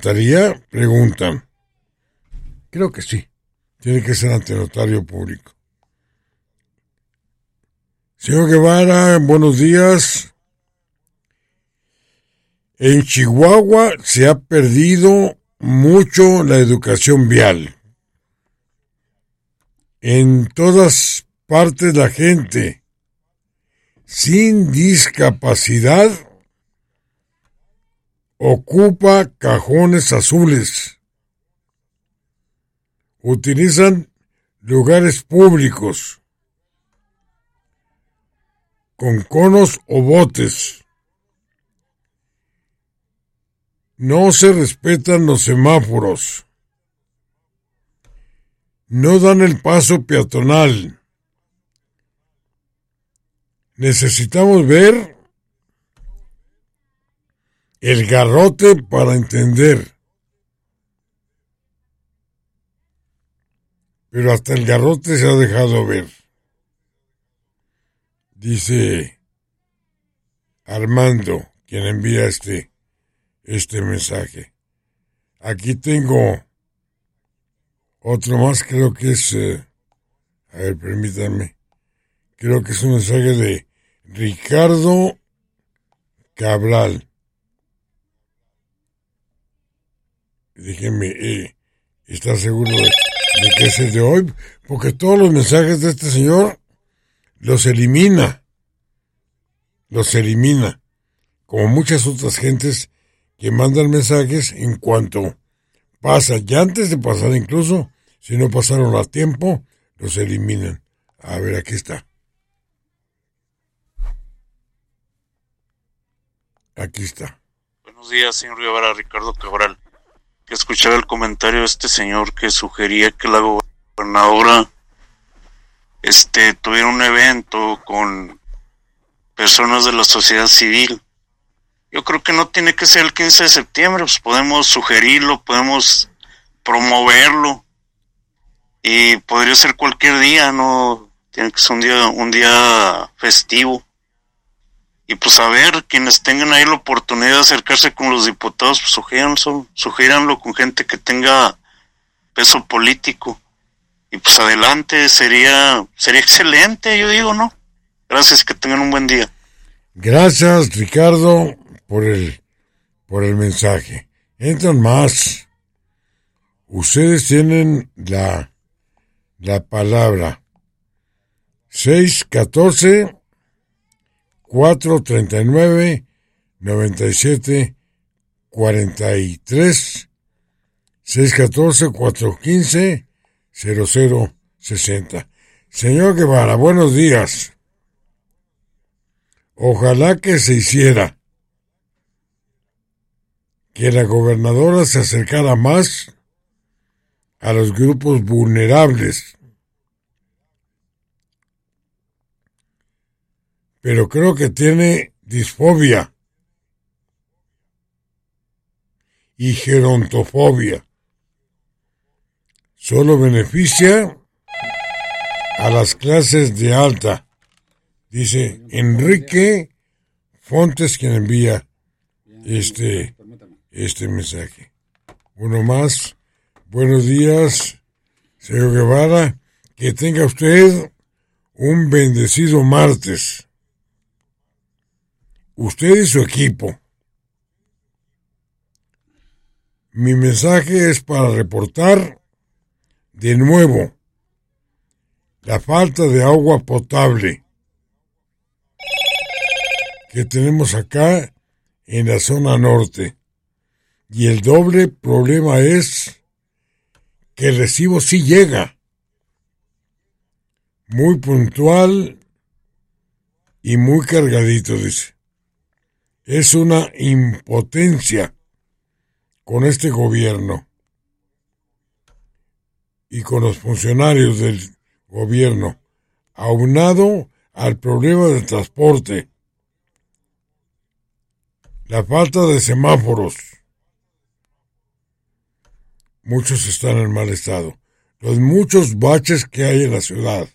notaría? Preguntan. Creo que sí. Tiene que ser ante notario público. Señor Guevara, buenos días. En Chihuahua se ha perdido mucho la educación vial. En todas partes la gente sin discapacidad ocupa cajones azules. Utilizan lugares públicos con conos o botes. No se respetan los semáforos. No dan el paso peatonal. Necesitamos ver el garrote para entender. Pero hasta el garrote se ha dejado ver. Dice Armando, quien envía este mensaje. Aquí tengo otro más, creo que es, a ver, permítanme, creo que es un mensaje de Ricardo Cabral. Déjenme estar seguro de que es el de hoy, porque todos los mensajes de este señor los elimina, como muchas otras gentes que mandan mensajes en cuanto pasa, ya antes de pasar incluso, si no pasaron a tiempo, los eliminan. A ver, aquí está. Aquí está. Buenos días, señor Guevara, Ricardo Cabral. Que escuchaba el comentario de este señor que sugería que la gobernadora tuviera un evento con personas de la sociedad civil. Yo creo que no tiene que ser el 15 de septiembre, pues podemos sugerirlo, podemos promoverlo y podría ser cualquier día, no tiene que ser un día festivo. Y pues a ver, quienes tengan ahí la oportunidad de acercarse con los diputados, pues sugíranlo con gente que tenga peso político. Y pues adelante, sería excelente, yo digo, ¿no? Gracias, que tengan un buen día. Gracias, Ricardo, por el mensaje. Entran más. Ustedes tienen la palabra. 614 439 97 43 614 415 0060. Señor Guevara, buenos días. Ojalá que se hiciera, que la gobernadora se acercara más a los grupos vulnerables. Pero creo que tiene disfobia y gerontofobia. Solo beneficia a las clases de alta, dice Enrique Fontes, quien envía este mensaje. Uno más. Buenos días, señor Guevara. Que tenga usted un bendecido martes. Usted y su equipo. Mi mensaje es para reportar de nuevo la falta de agua potable que tenemos acá en la zona norte. Y el doble problema es que el recibo sí llega, muy puntual y muy cargadito, dice. Es una impotencia con este gobierno y con los funcionarios del gobierno, aunado al problema del transporte, la falta de semáforos. Muchos están en mal estado. Los muchos baches que hay en la ciudad.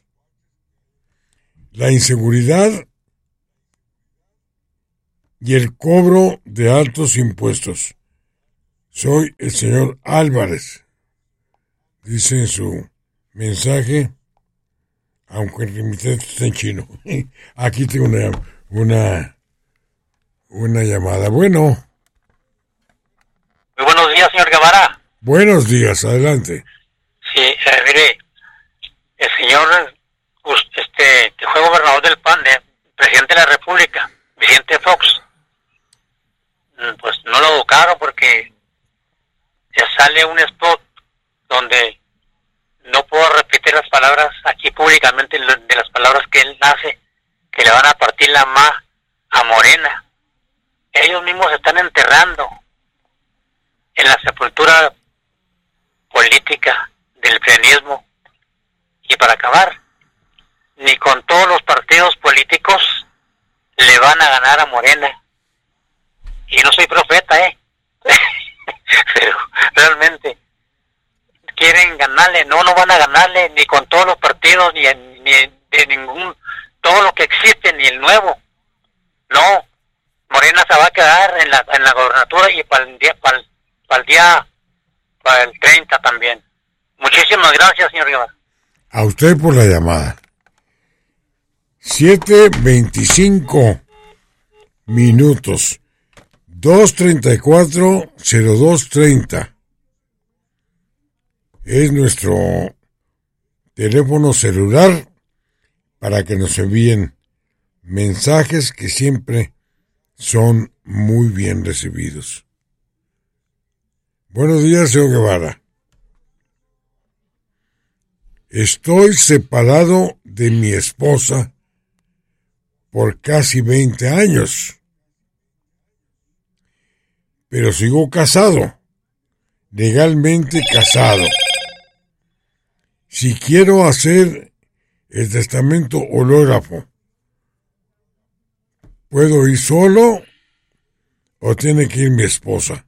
La inseguridad y el cobro de altos impuestos Soy el señor Álvarez. Dice en su mensaje, aunque el remitente está en chino. Aquí tengo una llamada. Bueno. Muy buenos días, señor Guevara. Buenos días, adelante. Sí, mire, el señor que fue gobernador del PAN, presidente de la República, Vicente Fox, pues no lo educaron porque ya sale un spot donde no puedo repetir las palabras aquí públicamente, de las palabras que él hace, que le van a partir la a Morena. Ellos mismos se están enterrando en la sepultura política del prianismo. Y para acabar, ni con todos los partidos políticos le van a ganar a Morena. Y no soy profeta, pero realmente quieren ganarle. No van a ganarle ni con todos los partidos, ni de ningún, todo lo que existe, ni el nuevo. No, Morena se va a quedar en la gobernatura y para el 30 también. Muchísimas gracias, señor Guevara. A usted por la llamada. 7:25 minutos. 234-0230. Es nuestro teléfono celular para que nos envíen mensajes que siempre son muy bien recibidos. Buenos días, señor Guevara. Estoy separado de mi esposa por casi 20 años, pero sigo casado, legalmente casado. Si quiero hacer el testamento hológrafo, ¿puedo ir solo o tiene que ir mi esposa?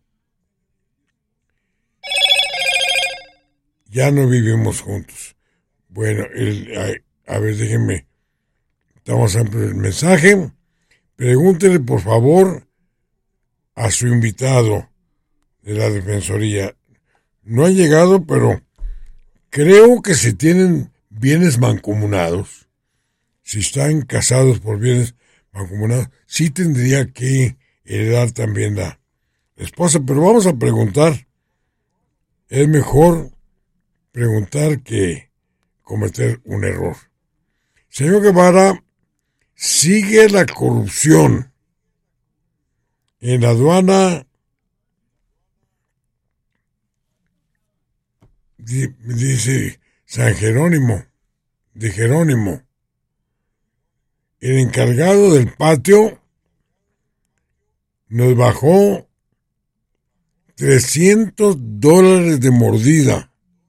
Ya no vivimos juntos. Bueno, a ver, déjenme. Estamos amplio el mensaje. Pregúntele, por favor, a su invitado de la Defensoría. No ha llegado, pero creo que si tienen bienes mancomunados, si están casados por bienes mancomunados, sí tendría que heredar también la esposa. Pero vamos a preguntar. Es mejor preguntar que cometer un error. Señor Guevara, sigue la corrupción en la aduana, dice San Jerónimo, de Jerónimo. El encargado del patio nos bajó $300 de mordida.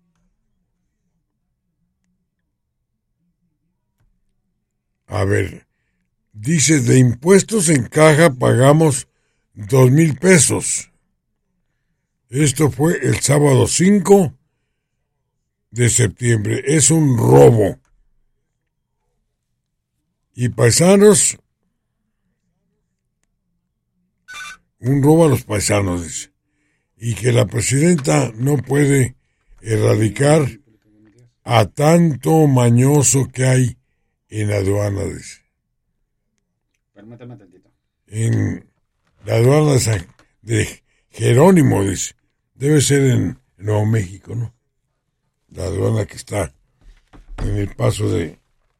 A ver, dice, de impuestos en caja pagamos 2,000 pesos. Esto fue el sábado 5 de septiembre. Es un robo. Y paisanos, un robo a los paisanos, dice. Y que la presidenta no puede erradicar a tanto mañoso que hay en la aduana, dice. Permítame tantito. En la aduana de Jerónimo, dice. Debe ser en Nuevo México, ¿no? La aduana que está en el paso de...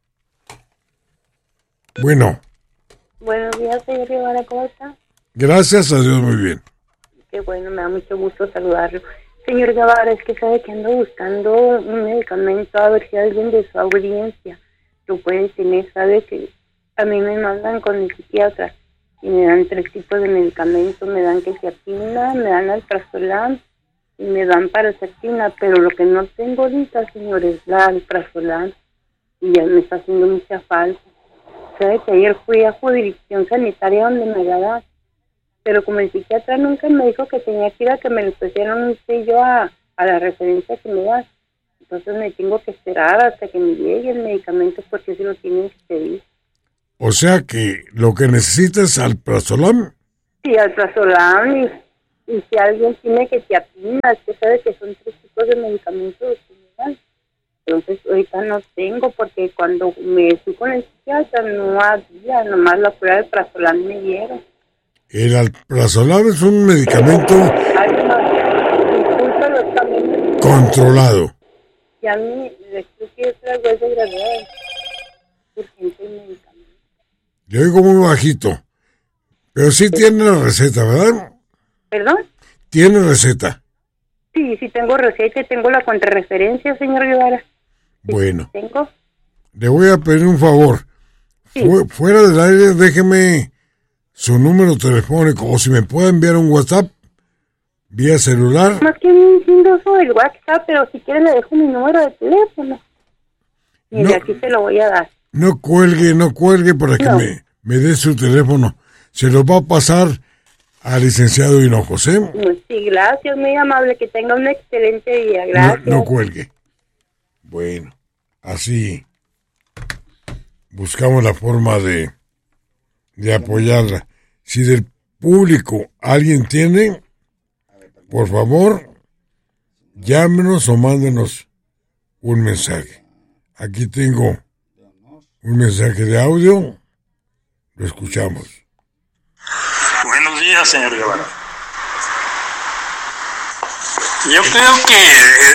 Bueno. Buenos días, señor Guevara, ¿cómo está? Gracias a Dios, muy bien. Qué bueno, me da mucho gusto saludarlo. Señor Guevara, es que sabe que ando buscando un medicamento, a ver si alguien de su audiencia lo puede tener. Sabe que a mí me mandan con el psiquiatra y me dan 3 tipos de medicamentos. Me dan quetiapina, me dan alprazolam y me dan paracetina, pero lo que no tengo ahorita, señor, es la alprazolam y ya me está haciendo mucha falta. Sabe que ayer fui a jurisdicción sanitaria donde me la dan, pero como el psiquiatra nunca me dijo que tenía que ir a que me le pusieran un sello a la referencia que me dan, entonces me tengo que esperar hasta que me llegue el medicamento porque si lo tienen que pedir. O sea que lo que necesitas es alprazolam. Sí, alprazolam Y si alguien tiene quetiapina, usted sabe que son 3 tipos de medicamentos. Entonces ahorita no tengo, porque cuando me fui con el psiquiatra no había, nomás la prueba de prazolam me dieron. El alprazolam es un medicamento controlado. Y a mí, creo que es la huesa graduada. Urgente el medicamento. Le oigo muy bajito. Pero sí tiene la receta, ¿verdad? ¿Perdón? ¿Tiene receta? Sí, sí tengo receta y tengo la contrarreferencia, señor Guevara. Bueno. Sí, tengo. Le voy a pedir un favor. Sí. Fuera del aire, déjeme su número telefónico o si me puede enviar un WhatsApp vía celular. Más que un indoso del WhatsApp, pero si quiere le dejo mi número de teléfono. Y de aquí se lo voy a dar. No cuelgue para que me dé su teléfono. Se lo va a pasar al licenciado Hinojos, ¿eh? Sí, gracias, muy amable. Que tenga un excelente día. Gracias. No cuelgue. Bueno, así buscamos la forma de apoyarla. Si del público alguien tiene, por favor, llámenos o mándenos un mensaje. Aquí tengo un mensaje de audio. Lo escuchamos. Buenos días, señor Guevara. Yo creo que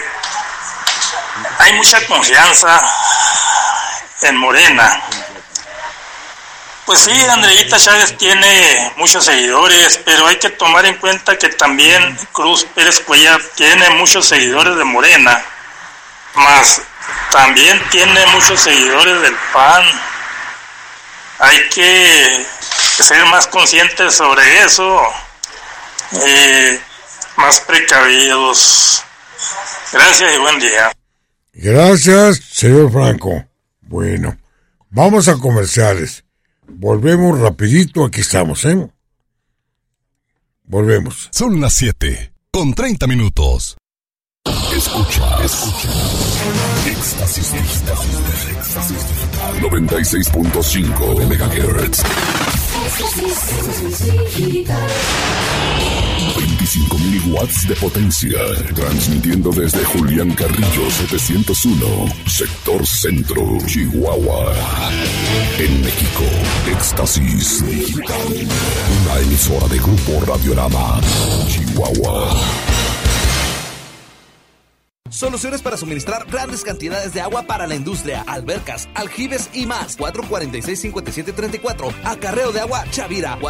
hay mucha confianza en Morena. Pues sí, Andreita Chávez tiene muchos seguidores, pero hay que tomar en cuenta que también Cruz Pérez Cuellar tiene muchos seguidores de Morena, más también tiene muchos seguidores del PAN. Hay que ser más conscientes sobre eso, más precavidos. Gracias y buen día. Gracias, señor Franco. Bueno, vamos a comerciales. Volvemos rapidito, aquí estamos, ¿eh? Volvemos. Son las 7:30. Escucha. Éxtasis Digital. 96.5 MHz. 25.000 watts de potencia. Transmitiendo desde Julián Carrillo 701, sector centro, Chihuahua. En México, Éxtasis Digital. Una emisora de Grupo Radiorama, Chihuahua. Soluciones para suministrar grandes cantidades de agua para la industria, albercas, aljibes y más. 446-5734. Acarreo de agua Chavira.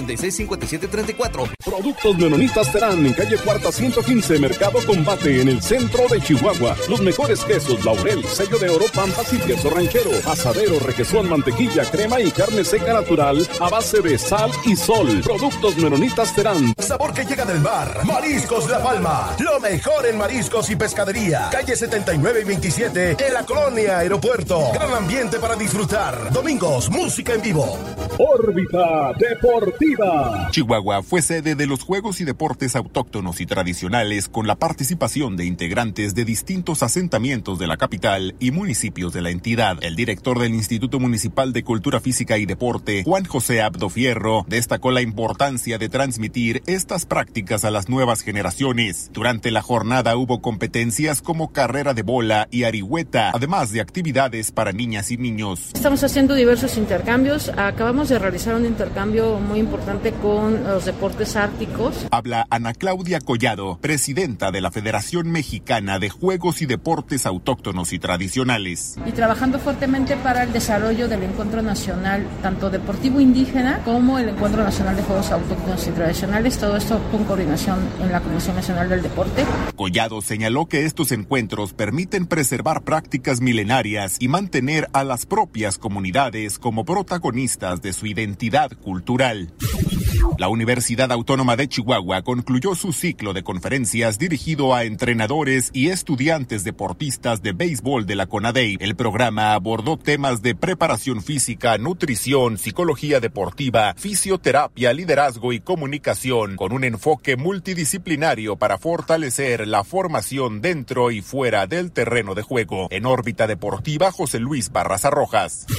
446-5734. Productos Menonitas Terán en calle Cuarta 115, Mercado Combate, en el centro de Chihuahua. Los mejores quesos, Laurel, sello de oro, Pampas y queso ranchero. Asadero, requesón, mantequilla, crema y carne seca natural a base de sal y sol. Productos Menonitas Terán. Sabor que llega del mar. Mariscos La Palma. Lo mejor en mariscos y pescadería. Calle 79 y 27 en la colonia Aeropuerto. Gran ambiente para disfrutar. Domingos, música en vivo. Órbita Deportiva. Chihuahua fue sede de los Juegos y Deportes Autóctonos y Tradicionales con la participación de integrantes de distintos asentamientos de la capital y municipios de la entidad. El director del Instituto Municipal de Cultura Física y Deporte, Juan José Abdo Fierro, destacó la importancia de transmitir estas prácticas a las nuevas generaciones. Durante la jornada hubo competencias como carrera de bola y arihueta, además de actividades para niñas y niños. Estamos haciendo diversos intercambios. Acabamos de realizar un intercambio muy importante con los deportes árticos. Habla Ana Claudia Collado, presidenta de la Federación Mexicana de Juegos y Deportes Autóctonos y Tradicionales. Y trabajando fuertemente para el desarrollo del Encuentro Nacional, tanto deportivo indígena como el Encuentro Nacional de Juegos Autóctonos y Tradicionales, todo esto con coordinación en la Comisión Nacional del Deporte. Collado señaló que estos encuentros permiten preservar prácticas milenarias y mantener a las propias comunidades como protagonistas de su identidad cultural. La Universidad Autónoma de Chihuahua concluyó su ciclo de conferencias dirigido a entrenadores y estudiantes deportistas de béisbol de la CONADEI. El programa abordó temas de preparación física, nutrición, psicología deportiva, fisioterapia, liderazgo y comunicación, con un enfoque multidisciplinario para fortalecer la formación dentro y fuera del terreno de juego. En órbita deportiva, José Luis Barraza Rojas.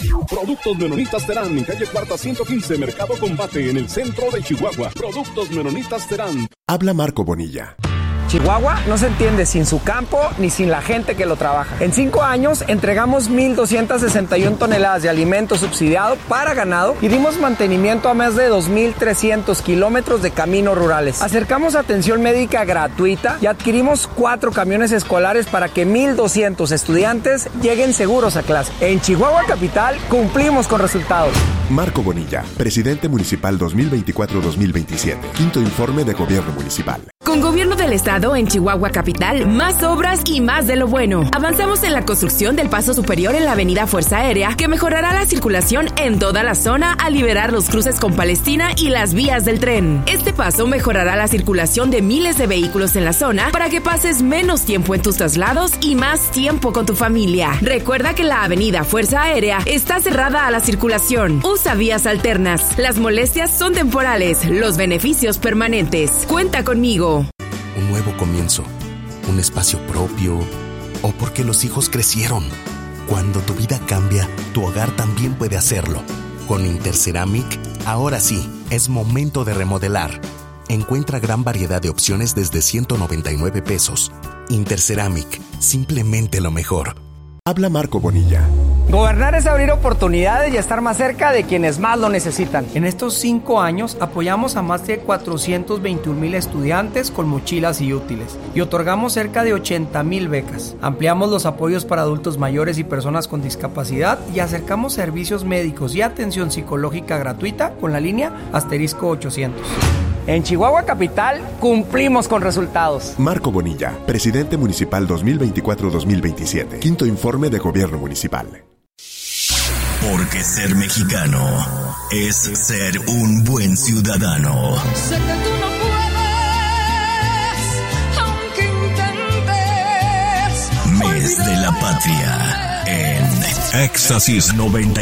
Productos Menonitas Terán, en calle Cuarta 115, Mercado Combate, en el centro de Chihuahua. Productos Menonitas Terán. Habla Marco Bonilla. Chihuahua no se entiende sin su campo ni sin la gente que lo trabaja. En 5 años entregamos 1,261 toneladas de alimento subsidiado para ganado y dimos mantenimiento a más de 2,300 kilómetros de caminos rurales. Acercamos atención médica gratuita y adquirimos 4 camiones escolares para que 1,200 estudiantes lleguen seguros a clase. En Chihuahua Capital cumplimos con resultados. Marco Bonilla, presidente municipal 2024-2027. Quinto informe de gobierno municipal. Con Gobierno del Estado en Chihuahua Capital, más obras y más de lo bueno. Avanzamos en la construcción del paso superior en la avenida Fuerza Aérea, que mejorará la circulación en toda la zona al liberar los cruces con Palestina y las vías del tren. Este paso mejorará la circulación de miles de vehículos en la zona para que pases menos tiempo en tus traslados y más tiempo con tu familia. Recuerda que la avenida Fuerza Aérea está cerrada a la circulación. Usa vías alternas. Las molestias son temporales, los beneficios permanentes. Cuenta conmigo. Un nuevo comienzo, un espacio propio, o porque los hijos crecieron. Cuando tu vida cambia, tu hogar también puede hacerlo. Con Interceramic, ahora sí, es momento de remodelar. Encuentra gran variedad de opciones desde 199 pesos. Interceramic, simplemente lo mejor. Habla Marco Bonilla. Gobernar es abrir oportunidades y estar más cerca de quienes más lo necesitan. En estos 5 años apoyamos a más de 421,000 estudiantes con mochilas y útiles y otorgamos cerca de 80,000 becas. Ampliamos los apoyos para adultos mayores y personas con discapacidad y acercamos servicios médicos y atención psicológica gratuita con la línea *800. En Chihuahua Capital cumplimos con resultados. Marco Bonilla, presidente municipal 2024-2027. Quinto informe de gobierno municipal. Porque ser mexicano es ser un buen ciudadano. Sé que tú no puedes, aunque intentes. Mes de la Patria en Éxtasis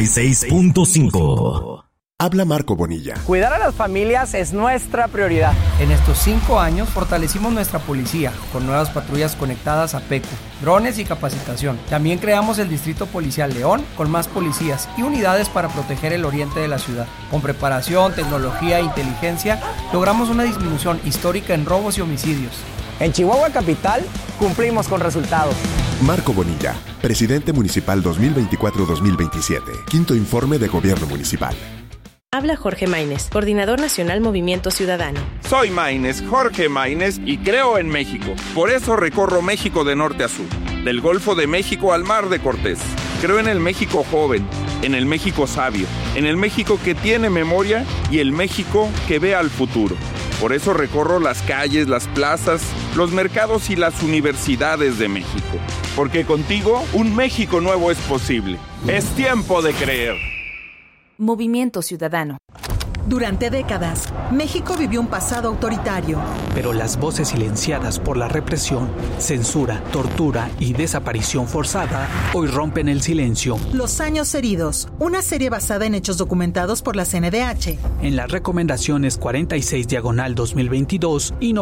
96.5. Habla Marco Bonilla. Cuidar a las familias es nuestra prioridad. En estos 5 años fortalecimos nuestra policía con nuevas patrullas conectadas a PECU, drones y capacitación. También creamos el Distrito Policial León con más policías y unidades para proteger el oriente de la ciudad. Con preparación, tecnología e inteligencia logramos una disminución histórica en robos y homicidios. En Chihuahua Capital cumplimos con resultados. Marco Bonilla, presidente municipal 2024-2027. Quinto informe de gobierno municipal. Habla Jorge Maínez, coordinador nacional Movimiento Ciudadano. Soy Maínez, Jorge Maínez, y creo en México. Por eso recorro México de norte a sur, del Golfo de México al Mar de Cortés. Creo en el México joven, en el México sabio, en el México que tiene memoria y el México que ve al futuro. Por eso recorro las calles, las plazas, los mercados y las universidades de México. Porque contigo, un México nuevo es posible. Es tiempo de creer. Movimiento Ciudadano. Durante décadas, México vivió un pasado autoritario. Pero las voces silenciadas por la represión, censura, tortura y desaparición forzada hoy rompen el silencio. Los años heridos, una serie basada en hechos documentados por la CNDH. En las recomendaciones 46/2022 y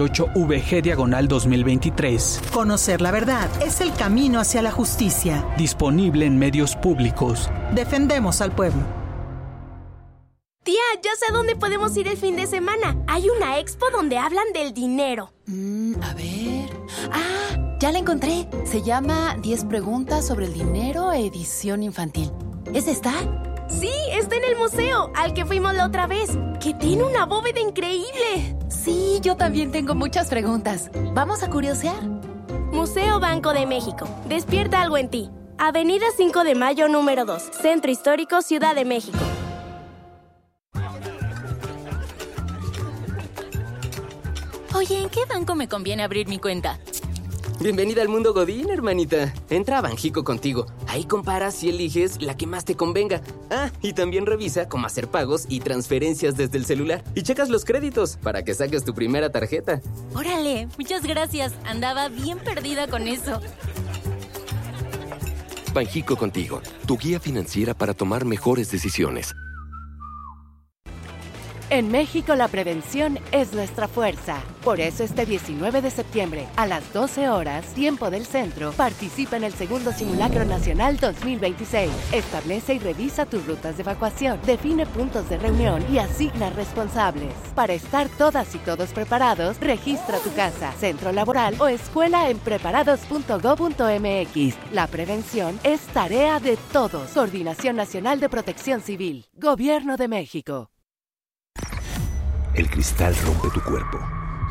98/VG/2023. Conocer la verdad es el camino hacia la justicia. Disponible en medios públicos. Defendemos al pueblo. Tía, ya sé a dónde podemos ir el fin de semana. Hay una expo donde hablan del dinero. A ver... ¡Ah! Ya la encontré. Se llama 10 preguntas sobre el dinero, edición infantil. ¿Es esta? Sí, está en el museo, al que fuimos la otra vez. Que tiene una bóveda increíble. Sí, yo también tengo muchas preguntas. ¿Vamos a curiosear? Museo Banco de México. Despierta algo en ti. Avenida 5 de Mayo, número 2. Centro Histórico, Ciudad de México. Oye, ¿en qué banco me conviene abrir mi cuenta? Bienvenida al mundo Godín, hermanita. Entra a Banjico contigo. Ahí comparas y eliges la que más te convenga. Ah, y también revisa cómo hacer pagos y transferencias desde el celular. Y checas los créditos para que saques tu primera tarjeta. Órale, muchas gracias. Andaba bien perdida con eso. Banjico contigo, tu guía financiera para tomar mejores decisiones. En México la prevención es nuestra fuerza. Por eso este 19 de septiembre, a las 12 horas, tiempo del centro, participa en el segundo Simulacro Nacional 2026. Establece y revisa tus rutas de evacuación, define puntos de reunión y asigna responsables. Para estar todas y todos preparados, registra tu casa, centro laboral o escuela en preparados.go.mx. La prevención es tarea de todos. Coordinación Nacional de Protección Civil. Gobierno de México. El cristal rompe tu cuerpo,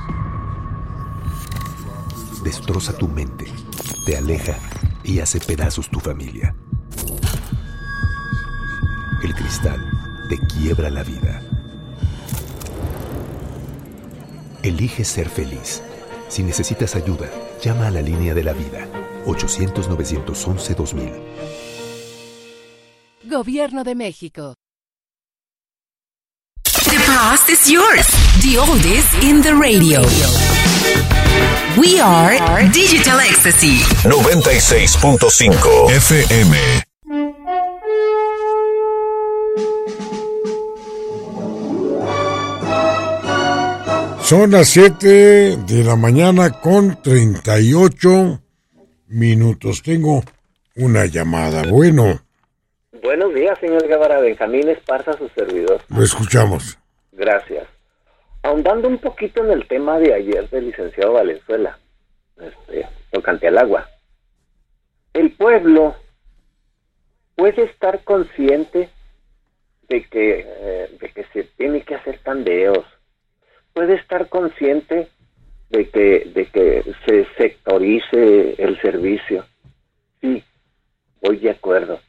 destroza tu mente, te aleja y hace pedazos tu familia. El cristal te quiebra la vida. Elige ser feliz. Si necesitas ayuda, llama a la línea de la vida, 800-911-2000. Gobierno de México. The past is yours. The oldest in the radio. We are Digital Ecstasy. 96.5 FM. Son las 7 de la mañana con 38 minutos. Tengo una llamada. Bueno. Buenos días, señor Guevara. Benjamín Esparza, su servidor. Lo escuchamos. Gracias. Ahondando un poquito en el tema de ayer del licenciado Valenzuela, tocante al agua. El pueblo puede estar consciente de que se tiene que hacer tandeos. Puede estar consciente de que se sectorice el servicio. Sí, voy de acuerdo.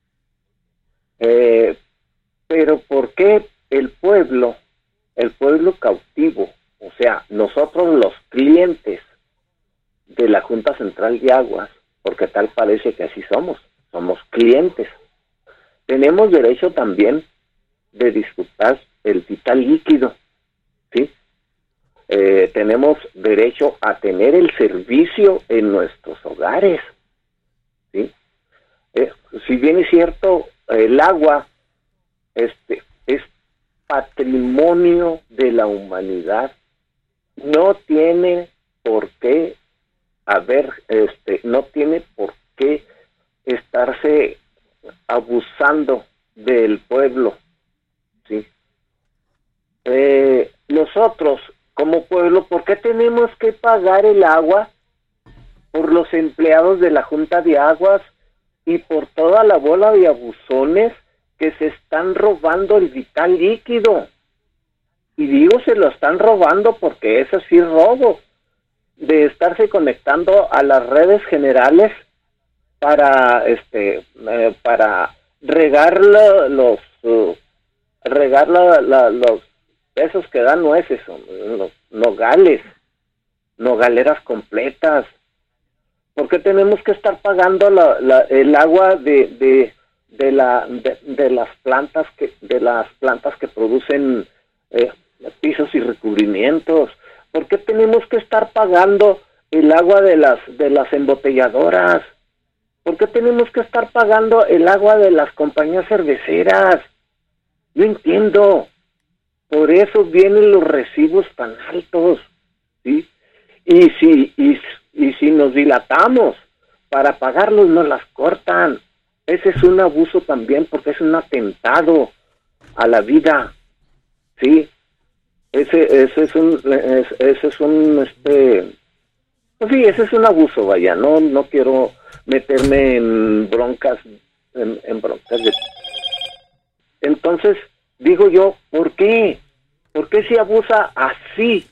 Pero ¿por qué el pueblo cautivo, o sea, nosotros los clientes de la Junta Central de Aguas, porque tal parece que así somos clientes, tenemos derecho también de disfrutar el vital líquido, ¿sí? Tenemos derecho a tener el servicio en nuestros hogares, ¿sí? Si bien es cierto, el agua es patrimonio de la humanidad, no tiene por qué no tiene por qué estarse abusando del pueblo, ¿sí? Nosotros como pueblo, ¿por qué tenemos que pagar el agua por los empleados de la Junta de Aguas y por toda la bola de abusones que se están robando el vital líquido? Y digo, se lo están robando porque eso sí es robo, de estarse conectando a las redes generales para regar los esos que dan nueces, los nogaleras completas. ¿Por qué tenemos que estar pagando el agua de las plantas que producen pisos y recubrimientos? ¿Por qué tenemos que estar pagando el agua de las embotelladoras? ¿Por qué tenemos que estar pagando el agua de las compañías cerveceras? No entiendo. Por eso vienen los recibos tan altos, ¿sí? Y si nos dilatamos para pagarlos, nos las cortan. Ese es un abuso también, porque es un atentado a la vida, ¿sí? Ese es un abuso, vaya. No quiero meterme en broncas, Entonces, digo yo, ¿por qué? ¿Por qué se abusa así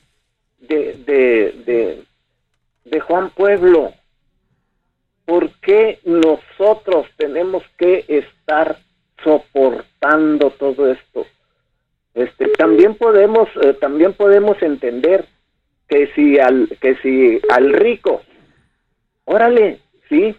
de Juan Pueblo? ¿Por qué nosotros tenemos que estar soportando todo esto? También podemos entender que si al rico, órale, sí,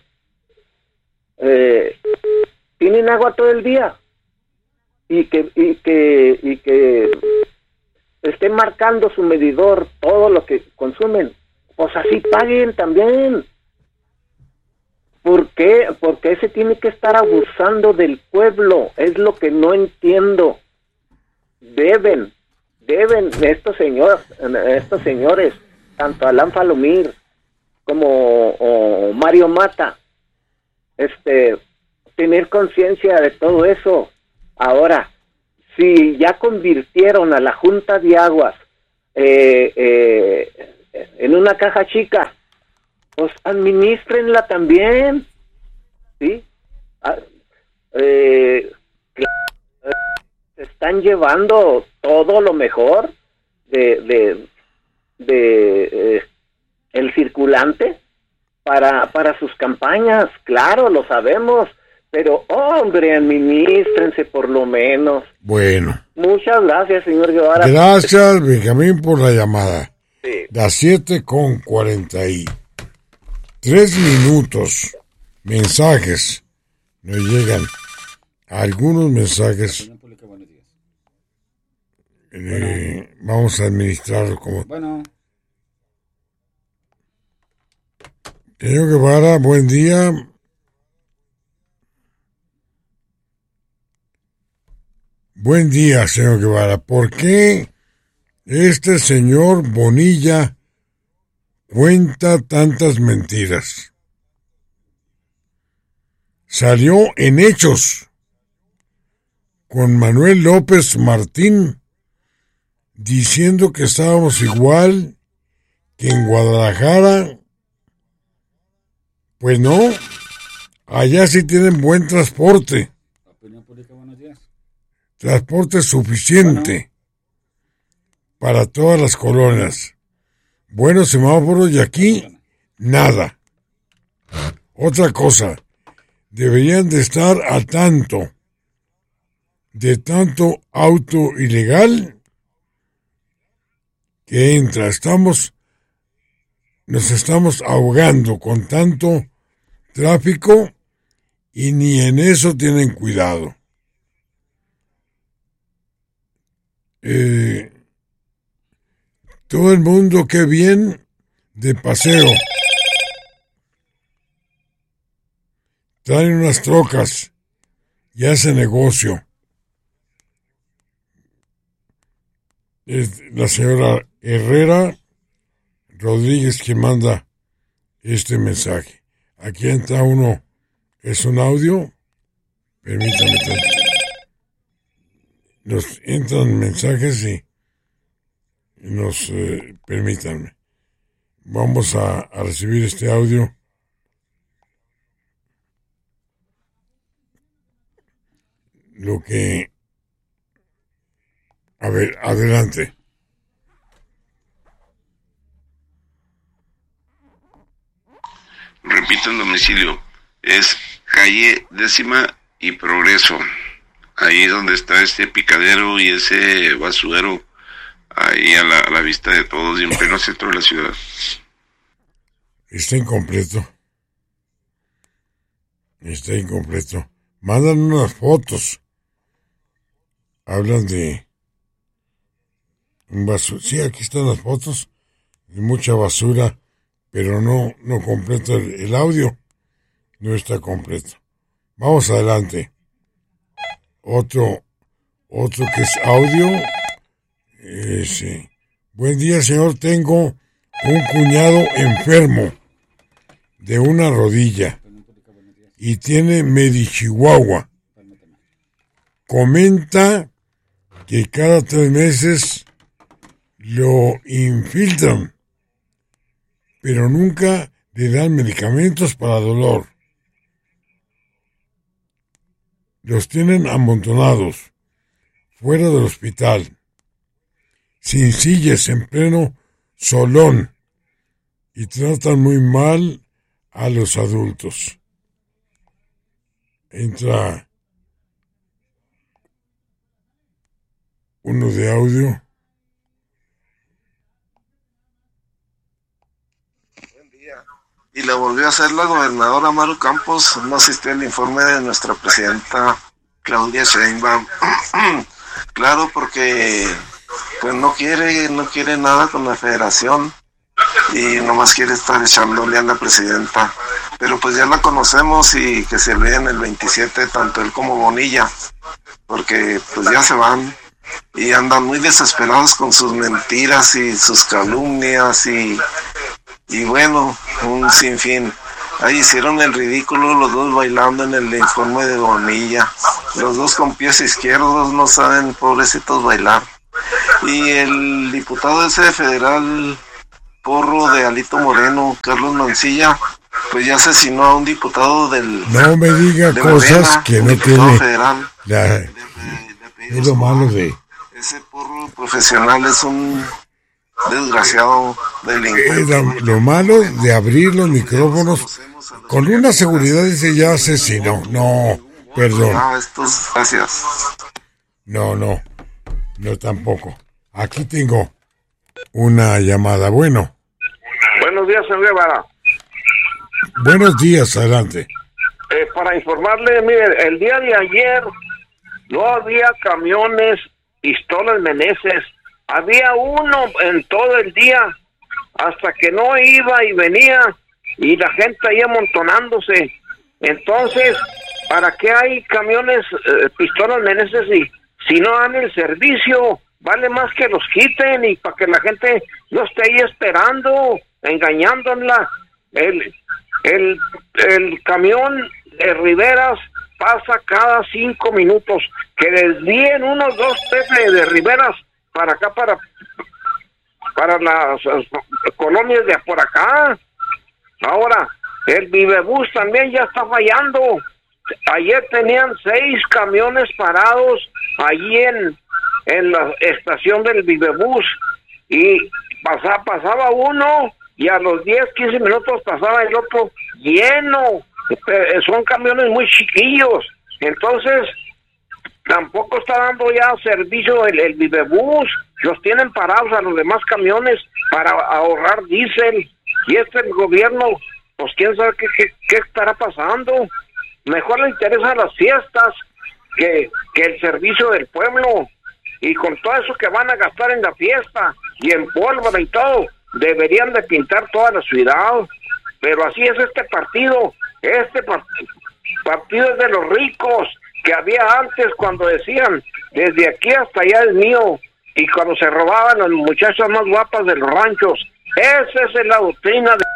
tienen agua todo el día y que esté marcando su medidor todo lo que consumen, pues así paguen también. ¿Por qué? Porque se tiene que estar abusando del pueblo, es lo que no entiendo. Deben deben estos señores, tanto Alan Falomir como Mario Mata, tener conciencia de todo eso. Ahora, si ya convirtieron a la Junta de Aguas en una caja chica, pues administrenla también, ¿sí? Están llevando todo lo mejor de el circulante para sus campañas, claro, lo sabemos, pero hombre, administrense por lo menos. Bueno. Muchas gracias, señor Guevara. Gracias, Benjamín, por la llamada. Sí. Las 7:43. Mensajes. Nos llegan algunos mensajes. Vamos a administrarlo como... Bueno. Señor Guevara, buen día. Buen día, señor Guevara. ¿Por qué este señor Bonilla cuenta tantas mentiras? Salió en Hechos con Manuel López Martín diciendo que estábamos igual que en Guadalajara. Pues no, allá sí tienen buen transporte. Opinión Pública, buenos días. Transporte suficiente para todas las colonias. Buenos semáforos y aquí nada. Otra cosa, deberían de estar al tanto de tanto auto ilegal que entra. Nos estamos ahogando con tanto tráfico y ni en eso tienen cuidado. Todo el mundo, qué bien, de paseo. Traen unas trocas y hacen negocio. Es la señora Herrera Rodríguez quien manda este mensaje. Aquí entra uno, es un audio. Permítame tanto. Nos entran mensajes y nos permítanme. Vamos a recibir este audio. Lo que... A ver, adelante. Repito el domicilio. Es calle 10ª y Progreso. Ahí donde está este picadero y ese basurero. Ahí a la vista de todos y en pleno centro de la ciudad. Está incompleto. Mandan unas fotos. Hablan de un basura. Sí, aquí están las fotos. De mucha basura. Pero no completo el audio. No está completo. Vamos adelante. Otro que es audio. Sí. Buen día, señor. Tengo un cuñado enfermo de una rodilla y tiene Medichihuahua. Comenta que cada 3 meses lo infiltran, pero nunca le dan medicamentos para dolor. Los tienen amontonados fuera del hospital, sin sillas, en pleno solón, y tratan muy mal a los adultos. Entra uno de audio. Buen día. Y la volvió a hacer la gobernadora Maru Campos. No asistió el informe de nuestra presidenta Claudia Sheinbaum. Claro, porque pues no quiere nada con la federación y nomás quiere estar echándole a la presidenta. Pero pues ya la conocemos y que se olviden el 27 tanto él como Bonilla, porque pues ya se van. y andan muy desesperados con sus mentiras y sus calumnias y bueno, un sinfín. Ahí hicieron el ridículo los dos bailando en el informe de Bonilla. Los dos con pies izquierdos, no saben, pobrecitos, bailar. Y el diputado ese federal, porro de Alito Moreno, Carlos Mancilla, pues ya asesinó a un diputado del... No me diga cosas Morena, que no tiene... Federal. Es lo malo de... Ese porro profesional es un desgraciado delincuente. Lo malo de abrir los micrófonos con una seguridad, dice, ya asesinó. No, perdón. Gracias. No, tampoco. Aquí tengo una llamada. Bueno. Buenos días, señor Guevara. Buenos días, adelante. Para informarle, mire, el día de ayer no había camiones Pistolas Meneses. Había uno en todo el día, hasta que no iba y venía, y la gente ahí amontonándose. Entonces, ¿para qué hay camiones Pistolas Meneses si no dan el servicio? Vale más que los quiten y para que la gente no esté ahí esperando, engañándola. El camión de Riveras pasa cada 5 minutos. Que desvíen unos 2, 3 de Riveras para acá, para las colonias de por acá. Ahora, el Vivebús también ya está fallando. Ayer tenían 6 camiones parados allí en la estación del Vivebús y pasaba uno y a los 10, 15 minutos pasaba el otro lleno. Son camiones muy chiquillos, entonces tampoco está dando ya servicio el Vivebús. Los tienen parados a los demás camiones para ahorrar diésel. Y el gobierno, pues quién sabe qué estará pasando. Mejor le interesan las fiestas que el servicio del pueblo. Y con todo eso que van a gastar en la fiesta y en pólvora y todo, deberían de pintar toda la ciudad. Pero así es este partido. Este partido es de los ricos que había antes, cuando decían desde aquí hasta allá es mío, y cuando se robaban las muchachas más guapas de los ranchos. Esa es la doctrina de...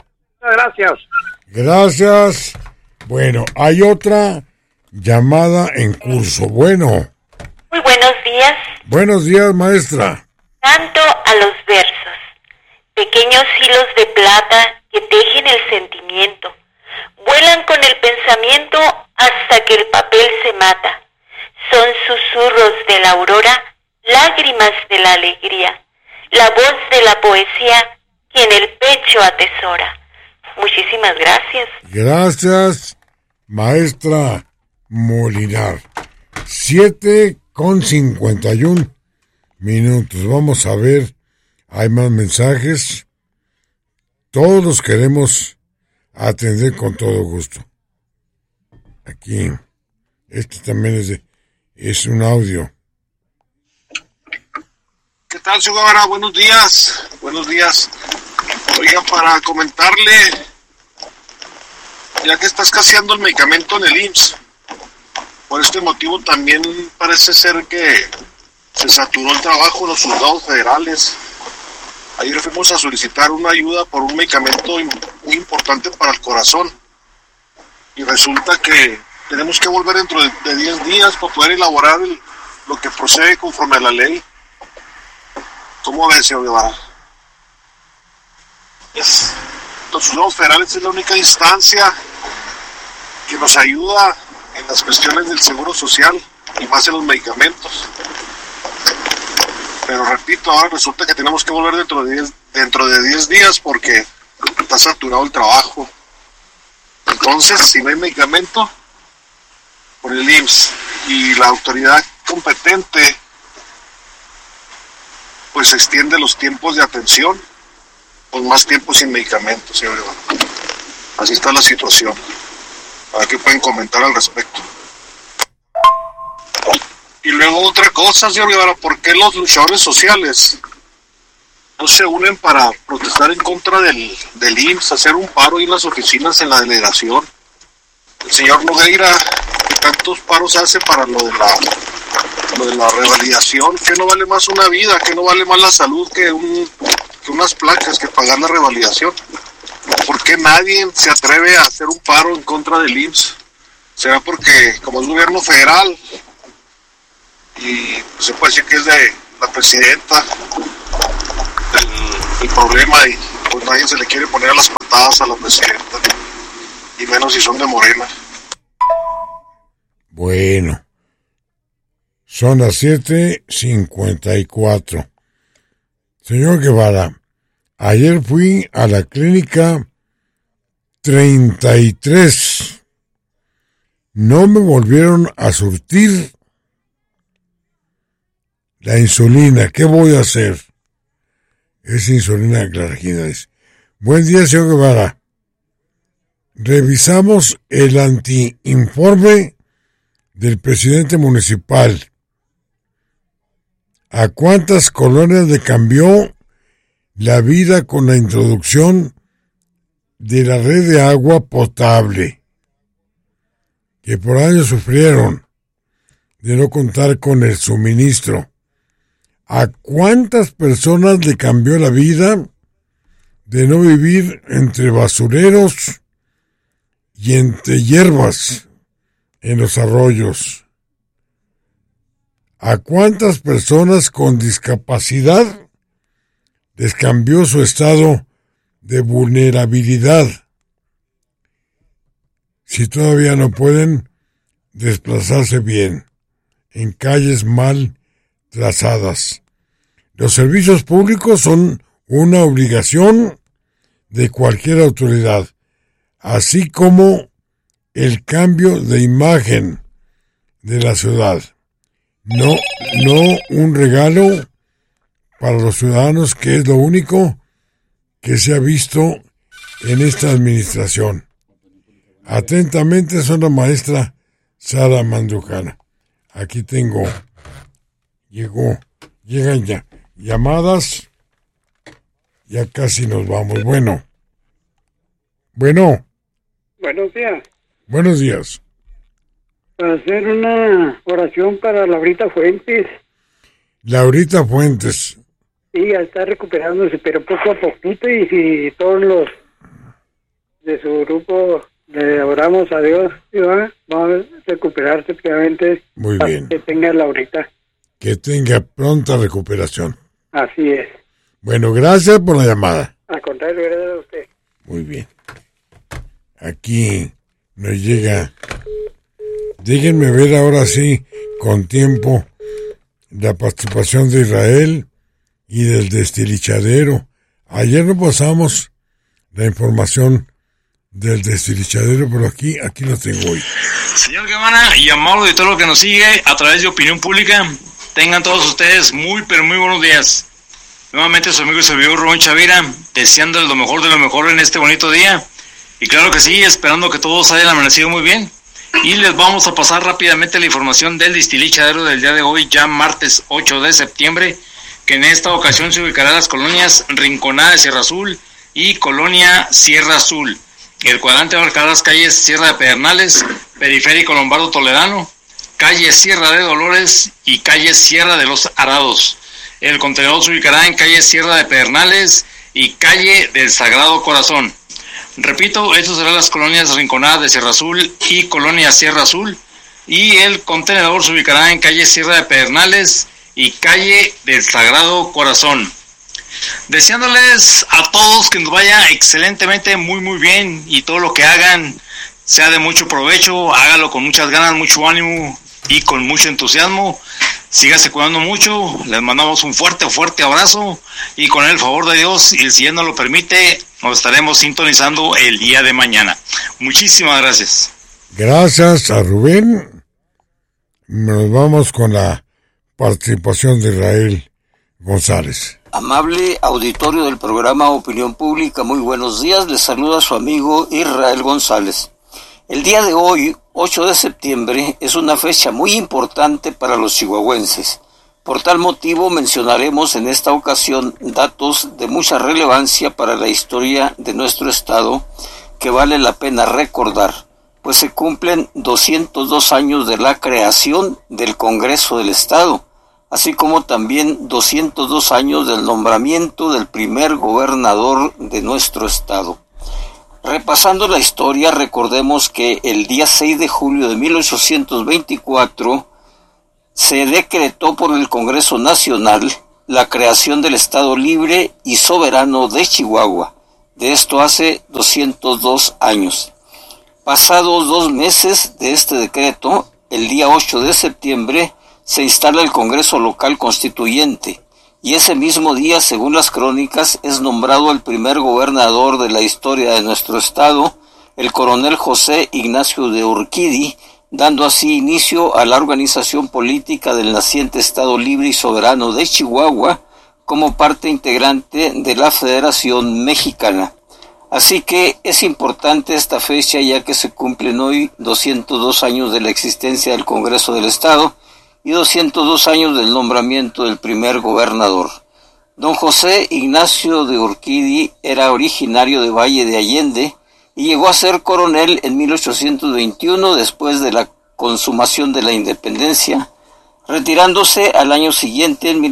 Gracias. Bueno, hay otra llamada en curso. Bueno. Muy buenos días. Buenos días, maestra. Canto a los versos, pequeños hilos de plata que tejen el sentimiento, vuelan con el pensamiento hasta que el papel se mata. Son susurros de la aurora, lágrimas de la alegría, la voz de la poesía que en el pecho atesora. Muchísimas gracias. Gracias, maestra Molinar. 7:51 minutos. Vamos a ver, hay más mensajes. Todos los queremos atender con todo gusto. Aquí, este también es un audio. ¿Qué tal, señor Guevara? Buenos días. Oiga, para comentarle, ya que está escaseando el medicamento en el IMSS, por este motivo también parece ser que se saturó el trabajo de los juzgados federales. Ayer fuimos a solicitar una ayuda por un medicamento muy importante para el corazón. Y resulta que tenemos que volver dentro de 10 días para poder elaborar lo que procede conforme a la ley. ¿Cómo ves, señor Guevara? Los juzgados federales es la única instancia que nos ayuda en las cuestiones del seguro social y más en los medicamentos. Pero repito, ahora resulta que tenemos que volver dentro de 10 días porque está saturado el trabajo. Entonces, si no hay medicamento, por el IMSS y la autoridad competente, pues extiende los tiempos de atención, con más tiempo sin medicamentos, señor Iván. Así está la situación. A ver qué pueden comentar al respecto. Y luego otra cosa, señor Guevara, ¿por qué los luchadores sociales no se unen para protestar en contra del IMSS, hacer un paro ahí en las oficinas, en la delegación? El señor Nogueira, ¿qué tantos paros hace para lo de lo de la revalidación, que no vale más una vida, que no vale más la salud que unas placas, que pagar la revalidación. ¿Por qué nadie se atreve a hacer un paro en contra del IMSS? ¿Será porque como es gobierno federal y se puede decir que es de la presidenta el problema, y pues nadie se le quiere poner a las patadas a la presidenta, y menos si son de Morena? Bueno, son las 7:54. Señor Guevara, ayer fui a la clínica 33. No me volvieron a surtir la insulina. ¿Qué voy a hacer? Es insulina glargina. Buen día, señor Guevara. Revisamos el antiinforme del presidente municipal. ¿A cuántas colonias le cambió la vida con la introducción de la red de agua potable, que por años sufrieron de no contar con el suministro? ¿A cuántas personas le cambió la vida de no vivir entre basureros y entre hierbas en los arroyos? ¿A cuántas personas con discapacidad les cambió su estado de vulnerabilidad, si todavía no pueden desplazarse bien en calles mal trazadas? Los servicios públicos son una obligación de cualquier autoridad, así como el cambio de imagen de la ciudad. No un regalo para los ciudadanos, que es lo único que se ha visto en esta administración. Atentamente, son la maestra Sara Mandujana. Aquí tengo, llegan ya llamadas, ya casi nos vamos. Bueno. Buenos días. Buenos días. Para hacer una oración para Laurita Fuentes. Laurita Fuentes. Sí, ya está recuperándose, pero poco a poquito, y si todos los de su grupo le oramos a Dios, ¿sí? Vamos a recuperarse plenamente. Muy bien. Que tenga Laurita. Que tenga pronta recuperación. Así es. Bueno, gracias por la llamada. Al contrario, gracias a usted. Muy bien. Aquí nos llega. Déjenme ver ahora sí, con tiempo, la participación de Israel y del destilichadero. Ayer no pasamos la información del destilichadero, pero aquí lo tengo hoy. Señor Guevara y amado de todo lo que nos sigue a través de Opinión Pública, tengan todos ustedes muy, pero muy buenos días. Nuevamente su amigo y servidor Rubén Chavira, deseándoles lo mejor de lo mejor en este bonito día. Y claro que sí, esperando que todos hayan amanecido muy bien. Y les vamos a pasar rápidamente la información del destilichadero del día de hoy, ya martes 8 de septiembre, que en esta ocasión se ubicará las colonias Rinconada de Sierra Azul y Colonia Sierra Azul. El cuadrante abarcará las calles Sierra de Pedernales, Periférico Lombardo Toledano, calle Sierra de Dolores y calle Sierra de los Arados. El contenedor se ubicará en calle Sierra de Pedernales y calle del Sagrado Corazón. Repito, estos serán las colonias Rinconada de Sierra Azul y Colonia Sierra Azul, y el contenedor se ubicará en calle Sierra de Pedernales y calle del Sagrado Corazón. Deseándoles a todos que nos vaya excelentemente, muy muy bien, y todo lo que hagan sea de mucho provecho, hágalo con muchas ganas, mucho ánimo y con mucho entusiasmo. Sígase cuidando mucho, les mandamos un fuerte abrazo, y con el favor de Dios, y si Él nos lo permite, nos estaremos sintonizando el día de mañana. Muchísimas gracias. Gracias a Rubén. Nos vamos con la participación de Israel González. Amable auditorio del programa Opinión Pública, muy buenos días. Les saluda su amigo Israel González. El día de hoy, 8 de septiembre, es una fecha muy importante para los chihuahuenses. Por tal motivo mencionaremos en esta ocasión datos de mucha relevancia para la historia de nuestro estado que vale la pena recordar, pues se cumplen 202 años de la creación del Congreso del Estado, así como también 202 años del nombramiento del primer gobernador de nuestro estado. Repasando la historia, recordemos que el día 6 de julio de 1824 se decretó por el Congreso Nacional la creación del Estado Libre y Soberano de Chihuahua. De esto hace 202 años. Pasados 2 meses de este decreto, el día 8 de septiembre, se instala el Congreso Local Constituyente, y ese mismo día, según las crónicas, es nombrado el primer gobernador de la historia de nuestro estado, el coronel José Ignacio de Urquidi, dando así inicio a la organización política del naciente Estado Libre y Soberano de Chihuahua como parte integrante de la Federación Mexicana. Así que es importante esta fecha, ya que se cumplen hoy 202 años de la existencia del Congreso del Estado y 202 años del nombramiento del primer gobernador. Don José Ignacio de Urquidi era originario de Valle de Allende y llegó a ser coronel en 1821 después de la consumación de la independencia, retirándose al año siguiente en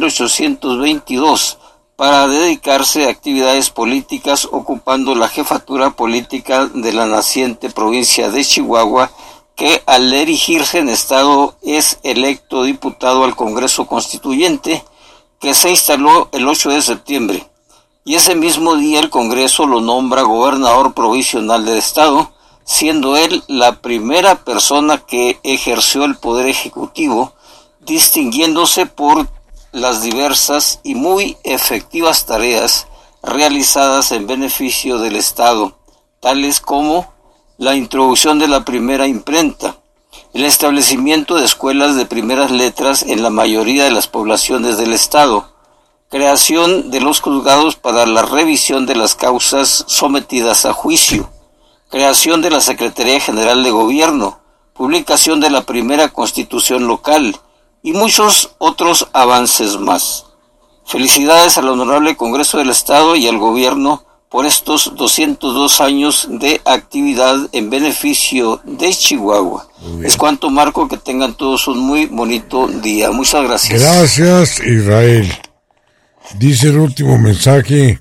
1822 para dedicarse a actividades políticas, ocupando la jefatura política de la naciente provincia de Chihuahua, que al erigirse en estado es electo diputado al Congreso Constituyente, que se instaló el 8 de septiembre. Y ese mismo día el Congreso lo nombra gobernador provisional del estado, siendo él la primera persona que ejerció el poder ejecutivo, distinguiéndose por las diversas y muy efectivas tareas realizadas en beneficio del estado, tales como la introducción de la primera imprenta, el establecimiento de escuelas de primeras letras en la mayoría de las poblaciones del estado, creación de los juzgados para la revisión de las causas sometidas a juicio, creación de la Secretaría General de Gobierno, publicación de la primera Constitución local y muchos otros avances más. Felicidades al Honorable Congreso del Estado y al Gobierno por estos 202 años de actividad en beneficio de Chihuahua. Es cuanto, Marco, que tengan todos un muy bonito día. Muchas gracias. Gracias, Israel. Dice el último mensaje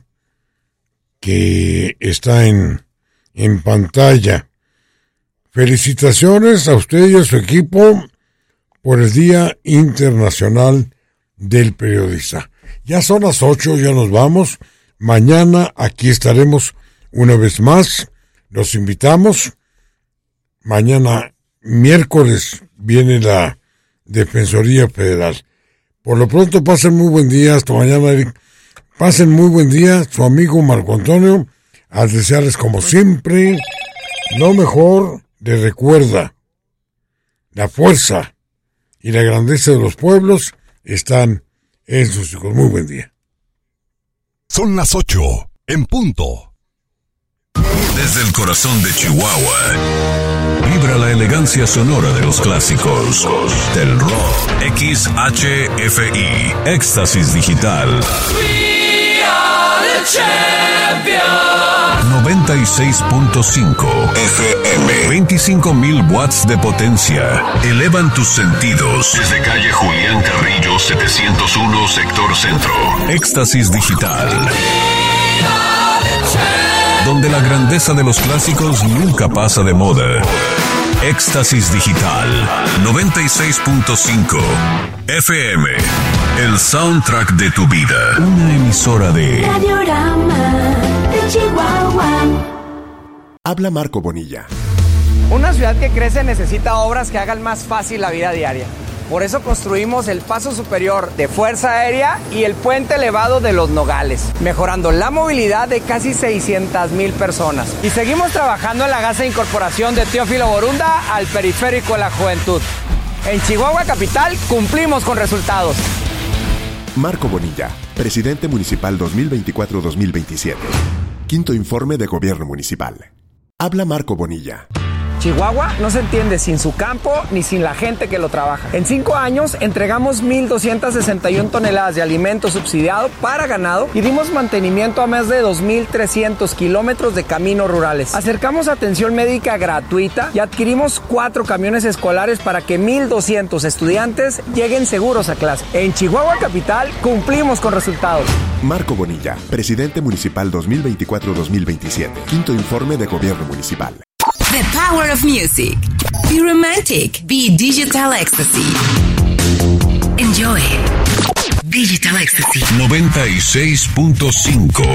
que está en pantalla. Felicitaciones a usted y a su equipo por el Día Internacional del Periodista. Ya son las 8, ya nos vamos. Mañana aquí estaremos una vez más. Los invitamos. Mañana, miércoles, viene la Defensoría Federal. Por lo pronto, pasen muy buen día. Hasta mañana, Eric. Pasen muy buen día. Su amigo Marco Antonio, al desearles como siempre lo mejor. Les recuerda, la fuerza y la grandeza de los pueblos están en sus hijos. Muy buen día. Son las 8, en punto. Desde el corazón de Chihuahua, vibra la elegancia sonora de los clásicos del rock. XHFI, Éxtasis Digital. We are the champions. 96.5 FM, 25,000 watts de potencia. Elevan tus sentidos. Desde calle Julián Carrillo, 701, sector centro. Éxtasis Digital, donde la grandeza de los clásicos nunca pasa de moda. Éxtasis Digital, 96.5 FM, el soundtrack de tu vida. Una emisora de Radiorama de Chihuahua. Habla Marco Bonilla. Una ciudad que crece necesita obras que hagan más fácil la vida diaria. Por eso construimos el paso superior de Fuerza Aérea y el puente elevado de Los Nogales, mejorando la movilidad de casi 600,000 personas. Y seguimos trabajando en la gas de incorporación de Teófilo Borunda al periférico de la juventud. En Chihuahua Capital cumplimos con resultados. Marco Bonilla, presidente municipal 2024-2027. Quinto informe de gobierno municipal. Habla Marco Bonilla. Chihuahua no se entiende sin su campo ni sin la gente que lo trabaja. En 5 años entregamos 1,261 toneladas de alimento subsidiado para ganado y dimos mantenimiento a más de 2,300 kilómetros de caminos rurales. Acercamos atención médica gratuita y adquirimos 4 camiones escolares para que 1,200 estudiantes lleguen seguros a clase. En Chihuahua Capital cumplimos con resultados. Marco Bonilla, presidente municipal 2024-2027. Quinto informe de gobierno municipal. The power of music. Be romantic. Be digital ecstasy. Enjoy. Digital ecstasy. 96.5